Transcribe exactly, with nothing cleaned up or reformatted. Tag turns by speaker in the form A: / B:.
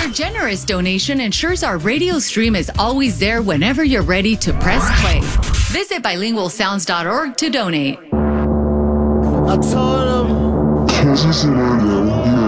A: Your generous donation ensures our radio stream is always there whenever you're ready to press play. Visit bilingual sounds dot org to donate.
B: I told him.